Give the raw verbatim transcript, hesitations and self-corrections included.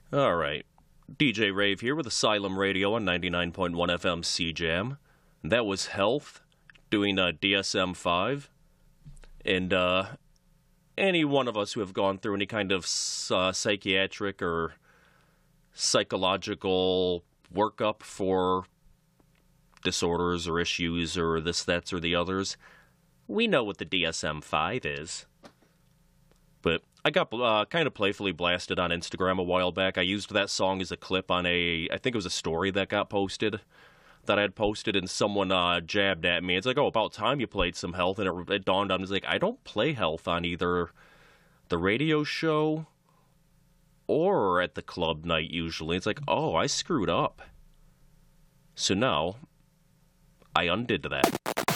All right. D J Rave here with Asylum Radio on ninety-nine point one F M C Jam. That was Health doing uh, D S M five. And uh, any one of us who have gone through any kind of uh, psychiatric or psychological workup for disorders or issues or this, that's, or the others, we know what the D S M five is. But I got uh, kind of playfully blasted on Instagram a while back. I used that song as a clip on a, I think it was a story that got posted, that I had posted, and someone uh, jabbed at me. It's like, oh, about time you played some Health, and it, it dawned on me, like, I don't play Health on either the radio show or at the club night usually. It's like, oh, I screwed up. So now, I undid that.